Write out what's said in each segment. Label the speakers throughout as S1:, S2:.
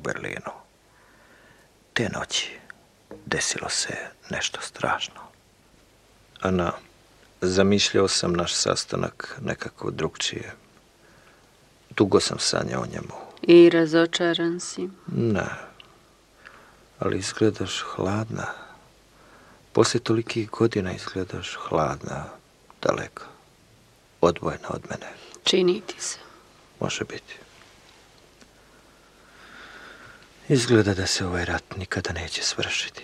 S1: Berlinu. Te noći desilo se nešto strašno. Ana, zamišljao sam naš sastanak nekako drugčije. Dugo sam sanjao o njemu.
S2: I razočaran si?
S1: Ne, ali izgledaš hladna. Poslije tolikih godina izgledaš hladna, daleka, odvojena od mene.
S2: Čini ti se.
S1: Može biti. Izgleda da se ovaj rat nikada neće svršiti.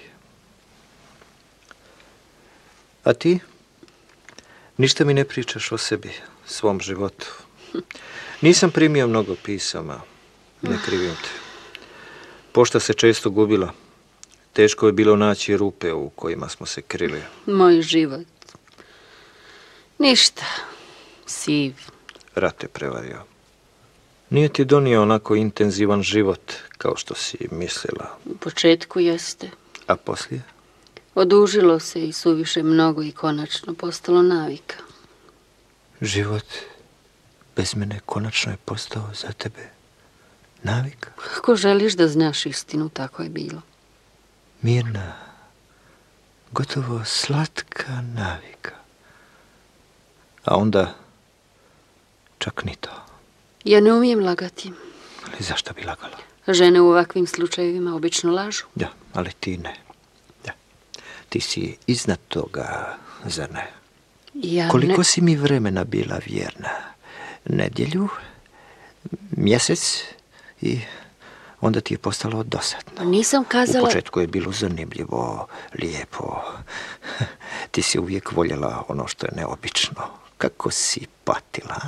S1: A ti? Ništa mi ne pričaš o sebi, svom životu. Nisam primio mnogo pisama, ne krivim te. Pošta se često gubila. Teško je bilo naći rupe u kojima smo se krili.
S2: Moj život. Ništa. Siv.
S1: Rat je prevario. Nije ti donio onako intenzivan život kao što si mislila.
S2: U početku jeste.
S1: A poslije?
S2: Odužilo se i suviše mnogo i konačno postalo navika.
S1: Život bez mene konačno je postao za tebe navika?
S2: Ako želiš da znaš istinu, tako je bilo.
S1: Mirna, gotovo slatka navika. A onda čak ni to.
S2: Ja ne umijem lagati.
S1: Ali zašto bi lagala?
S2: Žene u ovakvim slučajevima obično lažu.
S1: Da, ali ti ne. Da. Ti si iznad toga, zar ne? Koliko si mi vremena bila vjerna? Nedjelju, mjesec i onda ti je postalo dosadno.
S2: Nisam kazala...
S1: U početku je bilo zanimljivo, lijepo. Ti si uvijek voljela ono što je neobično. Kako si patila.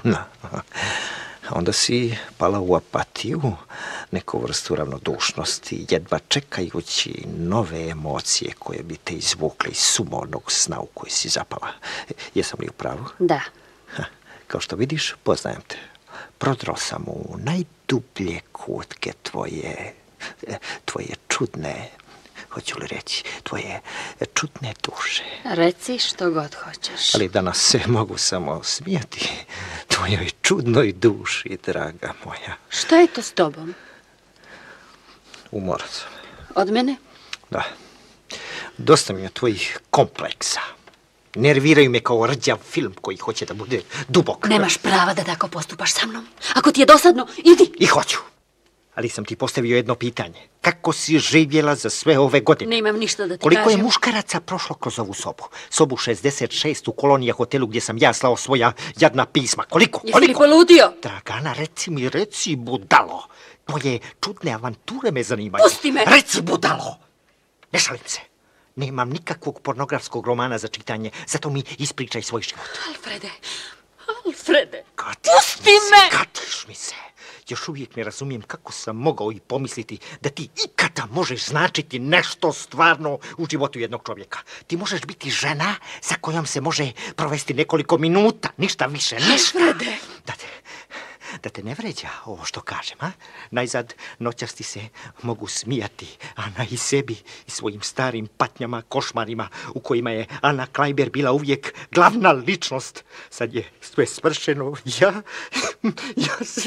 S1: Onda si pala u apatiju, neku vrstu ravnodušnosti, jedva čekajući nove emocije koje bi te izvukle iz sumornog sna u koji si zapala. Jesam li u pravu?
S2: Da.
S1: Kao što vidiš, poznajem te. Prodrao sam u najdublje kutke tvoje čudne, hoću li reći, tvoje čudne duše.
S2: Reci što god hoćeš.
S1: Ali danas se mogu samo smijati tvojoj čudnoj duši, draga moja.
S2: Šta je to s tobom?
S1: Umoran sam.
S2: Od mene?
S1: Da. Dosta mi je tvojih kompleksa. Nerviraju me kao rđav film koji hoće da bude dubok.
S2: Nemaš prava da tako postupaš sa mnom. Ako ti je dosadno, idi.
S1: I hoću. Ali sam ti postavio jedno pitanje. Kako si živjela za sve ove godine?
S2: Nemam ništa da ti
S1: Koliko
S2: kažem.
S1: je muškaraca prošlo kroz ovu sobu? Sobu 66 u Kolonija hotelu gdje sam ja slao svoja jadna pisma. Koliko?
S2: Jesi li poludio?
S1: Dragana, reci budalo. Tvoje čudne avanture me zanimaju.
S2: Pusti me!
S1: Reci budalo! Ne šalim se. Nemam nikakvog pornografskog romana za čitanje, zato mi ispričaj svoj život.
S2: Alfrede, pusti me!
S1: Katiš mi se. Još uvijek ne razumijem kako sam mogao i pomisliti da ti ikada možeš značiti nešto stvarno u životu jednog čovjeka. Ti možeš biti žena sa kojom se može provesti nekoliko minuta, ništa više, ništa.
S2: Alfrede!
S1: Da te ne vređa ovo što kažem, a? Najzad noćas ti se mogu smijati, Ana, i sebi i svojim starim patnjama, košmarima u kojima je Ana Klajber bila uvijek glavna ličnost. Sad je sve svršeno, ja se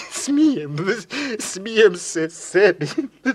S1: smijem se sebi.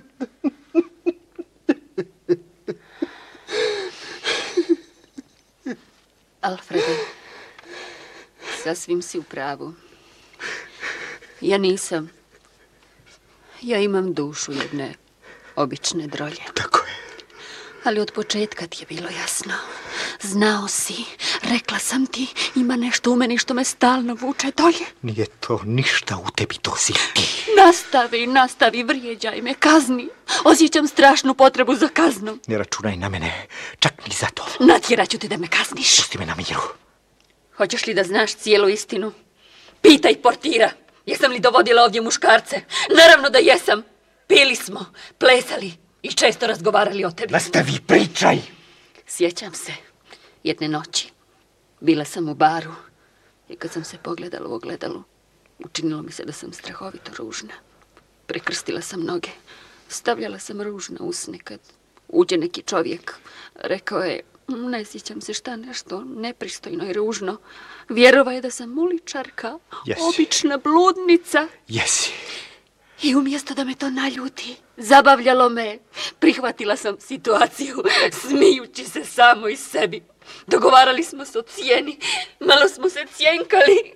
S2: Alfrede, sasvim si u pravu. Ja nisam. Ja imam dušu jedne obične drolje.
S1: Tako je.
S2: Ali od početka ti je bilo jasno. Znao si, rekla sam ti, ima nešto u meni što me stalno vuče dolje.
S1: Nije to ništa u tebi, to si ti.
S2: Nastavi, vrijeđaj me, kazni. Osjećam strašnu potrebu za kaznom.
S1: Ne računaj na mene, čak ni za to.
S2: Natjeraću te da me kazniš.
S1: Pusti me na miru.
S2: Hoćeš li da znaš cijelu istinu? Pitaj portira. Jesam li dovodila ovdje muškarce? Naravno da jesam. Pili smo, plesali i često razgovarali o tebi.
S1: Nastavi, pričaj!
S2: Sjećam se jedne noći. Bila sam u baru i kad sam se pogledala u ogledalu, učinilo mi se da sam strahovito ružna. Prekrstila sam noge, stavljala sam ruž na usne kad uđe neki čovjek. Rekao je, ne sjećam se šta, nešto nepristojno i ružno. Vjerovao je da sam uličarka, obična bludnica.
S1: Jesi.
S2: I umjesto da me to naljuti, zabavljalo me, prihvatila sam situaciju, smijući se samo iz sebi. Dogovarali smo se o cijeni, malo smo se cjenkali.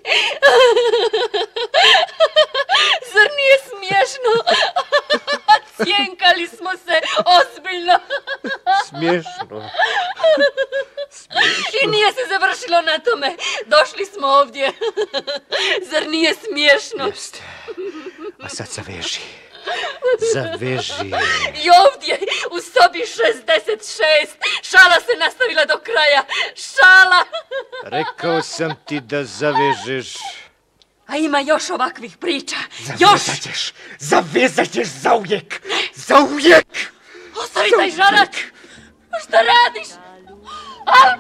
S2: Zar nije smiješno? Cjenkali smo se ozbiljno.
S1: Smiješno.
S2: I nije se završilo na tome. Došli smo ovdje. Zar nije smiješno?
S1: Jeste. A sad zaveži. Zaveži.
S2: I ovdje, u sobi 66, šala se nastavila do kraja. Šala!
S1: Rekao sam ti da zavežeš.
S2: A ima još ovakvih priča.
S1: Zavezat ćeš zauvijek. Zauvijek.
S2: Ostavi taj žarak. Šta radiš? Al